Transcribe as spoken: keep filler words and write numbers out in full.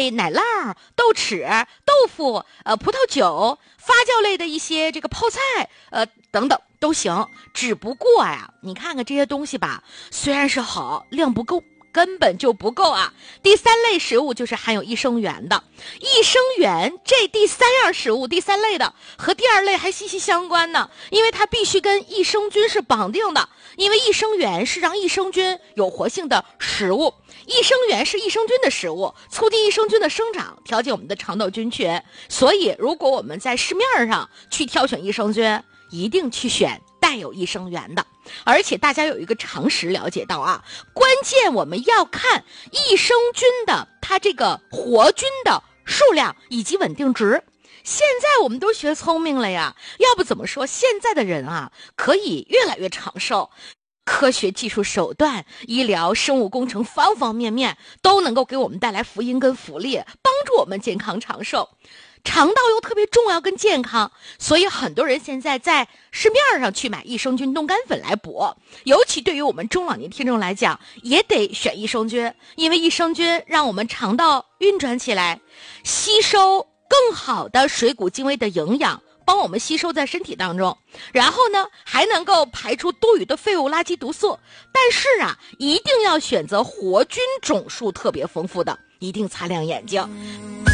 类奶酪、豆豉、豆腐、呃葡萄酒、发酵类的一些这个泡菜，呃等等都行。只不过呀，你看看这些东西吧，虽然是好，量不够。根本就不够啊！第三类食物就是含有益生元的，益生元这第三样食物，第三类的和第二类还息息相关呢，因为它必须跟益生菌是绑定的，因为益生元是让益生菌有活性的食物，益生元是益生菌的食物，促进益生菌的生长，调节我们的肠道菌群。所以，如果我们在市面上去挑选益生菌，一定去选带有益生元的。而且大家有一个常识了解到啊，关键我们要看益生菌的它这个活菌的数量以及稳定值。现在我们都学聪明了呀，要不怎么说现在的人啊可以越来越长寿？科学技术手段、医疗、生物工程方方面面都能够给我们带来福音跟福利，帮助我们健康长寿。肠道又特别重要跟健康，所以很多人现在在市面上去买益生菌冻干粉来补。尤其对于我们中老年听众来讲，也得选益生菌，因为益生菌让我们肠道运转起来，吸收更好的水谷精微的营养，帮我们吸收在身体当中，然后呢还能够排出多余的废物垃圾毒素。但是啊，一定要选择活菌种数特别丰富的，一定擦亮眼睛。